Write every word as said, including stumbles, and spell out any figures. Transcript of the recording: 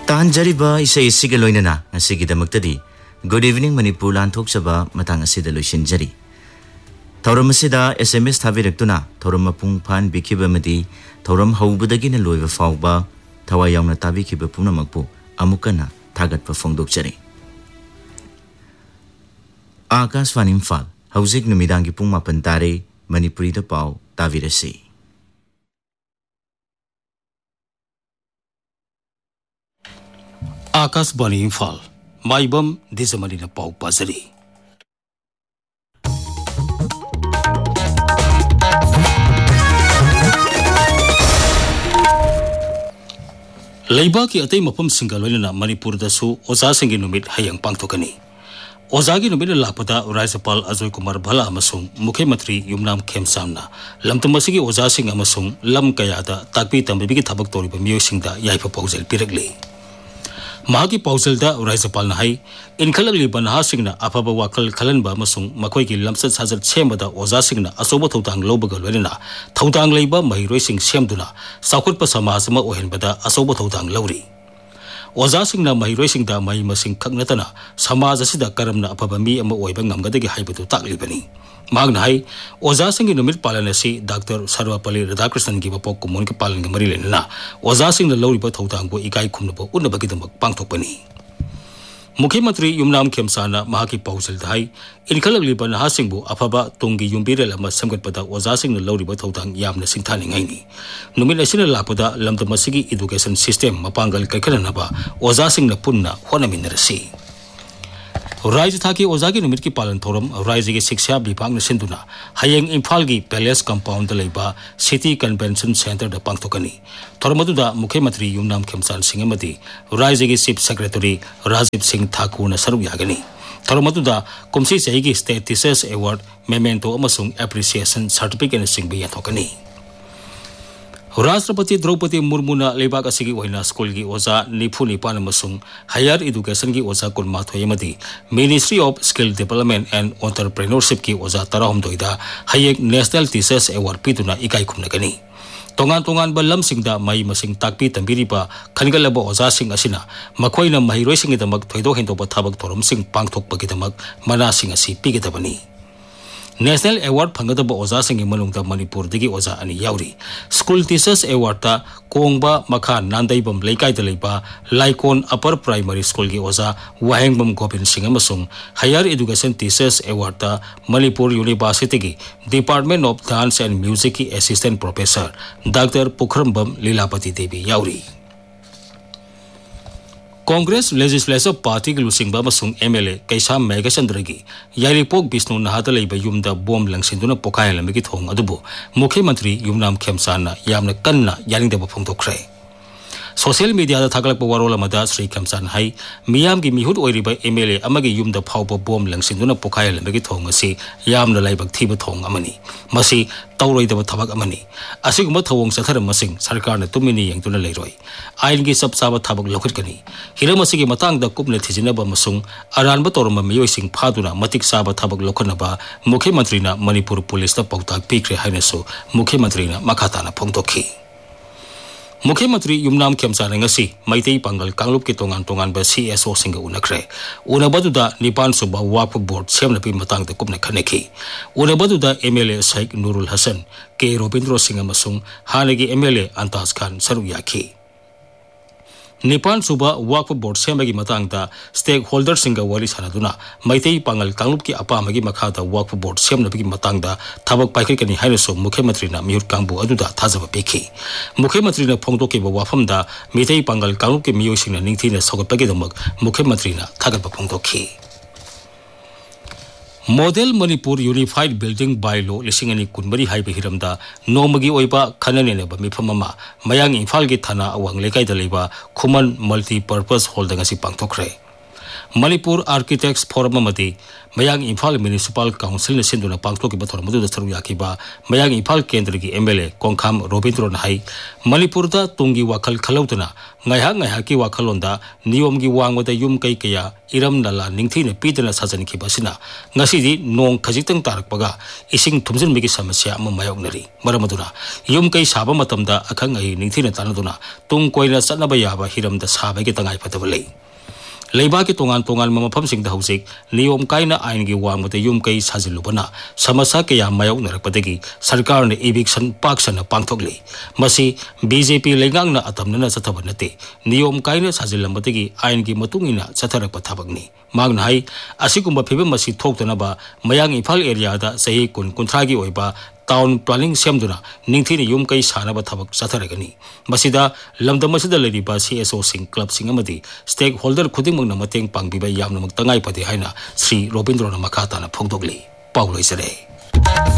तांजरिबा इसे इसिगे लोइनना ngasi damakta Good evening Manipur lan thokchaba matang asida loisinjari Thoram asida S M S thabirektuna thoram mapung phan bikiba madi thoram haubadagi na loiba fawba thawai yauna tabikiba punamakpu amukana thagatpa phongdokjari Akashvani Imphal Hauzik numidangi pung mapan tare Manipuri da pau tabirasi Akashvani Imphal Maibam Disamani na pau pazari Leiba ki atay mapam singalwala na Manipur da su oza singi numit hayang pangtokani Ozagi numit lakpada Raisapal Ajoy Kumar Bhala amasung Mukhyamantri Yumnam Khemsamna lamtumasigi oza sing amasung lam kayada takpi tambibigi thabak toriba miyosingda yaipa paujal pirakli Mahagi pauselda Raisapal na hai inkhalagli banha singna afaba wakal khalanba amasung makhoi ki lamsat sajat chemada oza singna asoba thawtang lobaga loina thawtang leiba mahiroi sing semduna sakhutpa samaj ma ohenbada asoba thawtang lawri Oza singna mahiroi singda mai masing khaknatana samaj asida karamna afaba mi ama oiba ngamgadagi haibatu taklibani magna hai oza singi numit palan asi Doctor Sarvapalli Radhakrishnan gi bapok kumon ki palan gi mari lenna oza singna lawriba thawtang go ikai khumnabo unabagi damak pangthokpani Mukhyamantri Yumnam Khemsana mahaki pausal dai inkhalagli ban hasingbu afaba tungi yumbirel ama samgatpada oza singna lawriba thawtang yamna singthani ngaini numit asina lakpada lamdamasigi education system mapangal kaikhanaba oza singna punna honaminarasi Raja thaki ozagi numit ki palan thoram raja ki shiksha bibhag na sinduna hayeng Imphal gi Palace compound da leiba City Convention Center da pangthokani thoramadu da Mukhyamantri Yumnam Khemsan Singh amadi raja ki Chief Secretary Rajiv Singh Thakur na saruk yagani thoramadu da kumsi sahi gi State Teachers Award memento amasung appreciation certificate na singbi yathokani Rashtrapati Draupadi Murmu na leibak asigi oina school gi oza nifu nipan amasung higher education gi oza kunmathoi amadi Ministry of Skill Development and Entrepreneurship ki oza tarahom doida hayek National Teachers Award pituna ikai khumnagani tongan tongan ba lamsingda mai masing takpi tambiriba khangalaba oza sing asina makhoina mahiroi sing damak thoido hendoba thabak thorom sing pangthokpagi damak mana sing asi pigedabani National Award phangadaba oza singi manungda Manipur digi oza ani yauri School Teachers Award ta Kongba Makha Nandaibam Leikai da leiba Laikon Upper Primary School gi oza Wahengbam Gobind Singh amasung Higher Education Teachers Award ta Manipur University gi Department of Dance and Music ki Assistant Professor Doctor Pukhrambam Lilapati Devi yauri Congress Legislative Party ki lusingba masung M L A Kaisam Megachandra gi Yairipok Bishnu Nahata leiba yumda bom langsinduna pokayala megi thong adubu Mukhyamantri Yumnam Khemsana yamna kanna yaningdaba phongthokre Social media da thagalakpa warol amada Sri Khemsan hai miyam gi mihut oiriba M L A amagi yumda phawba bom langsinduna pokayala megi thong asi yamna laibak thiba thong amani masi tauroidaba thabak amani asiguma thawong satharam masing sarkar na tumini yengtuna leiroi ain gi sabsaba thabak lokhatkani hiramasi gi matang da kupna thijinaba masung aranba torma miyoi sing phaduna matik saba thabak lokhanaba Mukhyamantri na Manipur Police ta pautak pikre hainasu Mukhyamantri na makhatana phongtokhi Mukhyamantri Yumnam Khemsan ngasi Maitei Pangal Kanglup ki tongan tongan ba C S O singa unakre unabaduda nipan suba Waqf Board semna pi matang da kupna khaneki unabaduda M L A Sheikh Nurul Hasan K Robindro Singh amasung hanagi M L A Antaz Khan saru yakhi Nipan suba Waqf Board semagi matang da stakeholder singa wali sanaduna Maitei Pangal Kanglup ki apamagi makhada Waqf Board semna pi matang da thabak paikri kani hainaso Mukhyamantri na miyur kangbu aduda thajaba pekhi Mukhyamantri na phongdoki ba wafam da Maitei Pangal Kanglup ki miyoi singna ningthi na sogatpagi damak Mukhyamantri na thagatba phongdokhi Model Manipur Unified Building Bylaw lisingani kunbari haiba hiramda nomagi oiba khanane ba mifamama mayang Imphal gi thana awang lekai da leiba Khuman Multi Purpose Hall da ngasi pangthokre Manipur Architects Forum amadi Mayang Imphal Municipal Council ne sinduna pangthok ki bathor madu da saru yakiba Mayang Imphal Kendra ki M L A Kongkham Robindron hai Manipur da tungi wakhal khalautuna ngaiha ngaiha ki wakhalonda niyom gi wangwada yum kai kaya iram nala ningthi ne pidana sajani ki basina ngasi di nong khajitang tarakpaga ising thumjin migi samasya ama mayok nari maramaduna yum kai saba matamda akhang ai ningthi ne tanaduna tung koina sanaba yaba hiram da saba ki tangai patabale Leiba ki tongan tongan mamapam sing da hausik niyom kaina ain gi wangmata yum kai sajilubana samasa ke ya mayok narakpadagi sarkar ne eviction paksana pangthokli masi B J P lengang na atamna na sathabanate niyom kaina sajilambatagi ain gi matungina satharak pathabagni magna hai asigumba phibam masi thoktana ba mayang Imphal area da sahi kun kunthra gi oiba town planning semduna ningthi ne yum kai sana ba thabak satharagani masida lamdam masida leriba C S O sing club sing amadi stakeholder khuding mang na mateng pangbiba yamna mak tangai pade haina Sri Robindron makata na phongdokli pauloi sare